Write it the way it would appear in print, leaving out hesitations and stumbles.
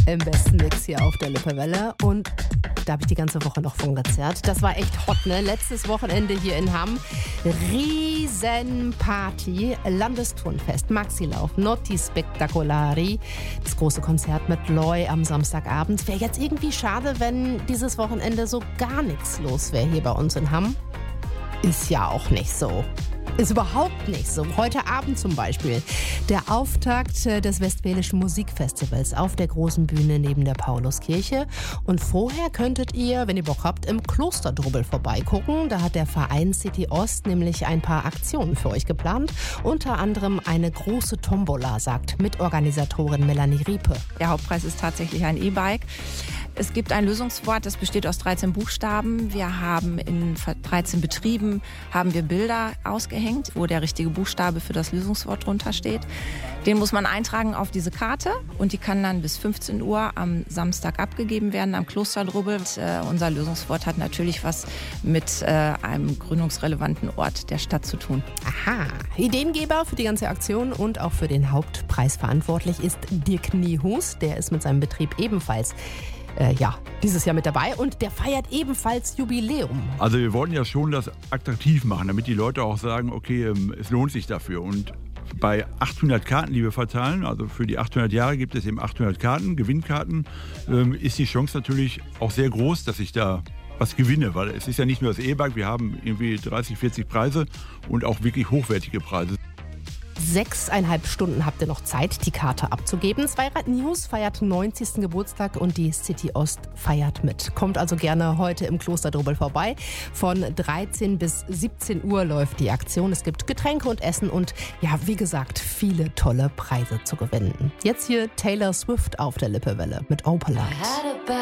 Im besten Mix hier auf der Lippewelle. Und da habe ich die ganze Woche noch von gezerrt. Das war echt hot, ne? Letztes Wochenende hier in Hamm. Riesenparty, Landesturnfest, Maxilauf, Notti Spettacolari. Das große Konzert mit Loy am Samstagabend. Wäre jetzt irgendwie schade, wenn dieses Wochenende so gar nichts los wäre hier bei uns in Hamm. Ist ja auch nicht so. Ist überhaupt nicht so. Heute Abend zum Beispiel der Auftakt des Westfälischen Musikfestivals auf der großen Bühne neben der Pauluskirche. Und vorher könntet ihr, wenn ihr Bock habt, im Klosterdrubbel vorbeigucken. Da hat der Verein City Ost nämlich ein paar Aktionen für euch geplant. Unter anderem eine große Tombola, sagt Mitorganisatorin Melanie Riepe. Der Hauptpreis ist tatsächlich ein E-Bike. Es gibt ein Lösungswort, das besteht aus 13 Buchstaben. Wir haben in 13 Betrieben Bilder ausgehängt, wo der richtige Buchstabe für das Lösungswort drunter steht. Den muss man eintragen auf diese Karte und die kann dann bis 15 Uhr am Samstag abgegeben werden am Klosterdrubbel. Unser Lösungswort hat natürlich was mit einem gründungsrelevanten Ort der Stadt zu tun. Aha, Ideengeber für die ganze Aktion und auch für den Hauptpreis verantwortlich ist Dirk Niehus. Der ist mit seinem Betrieb ebenfalls dieses Jahr mit dabei und der feiert ebenfalls Jubiläum. Also wir wollten ja schon das attraktiv machen, damit die Leute auch sagen, okay, es lohnt sich dafür. Und bei 800 Karten, die wir verteilen, also für die 800 Jahre gibt es eben 800 Karten, Gewinnkarten, ist die Chance natürlich auch sehr groß, dass ich da was gewinne, weil es ist ja nicht nur das E-Bike, wir haben irgendwie 30, 40 Preise und auch wirklich hochwertige Preise. 6,5 Stunden habt ihr noch Zeit, die Karte abzugeben. Zweirad News feiert 90. Geburtstag und die City Ost feiert mit. Kommt also gerne heute im Klosterdrubbel vorbei. Von 13 bis 17 Uhr läuft die Aktion. Es gibt Getränke und Essen und ja, wie gesagt, viele tolle Preise zu gewinnen. Jetzt hier Taylor Swift auf der Lippewelle mit Opalite.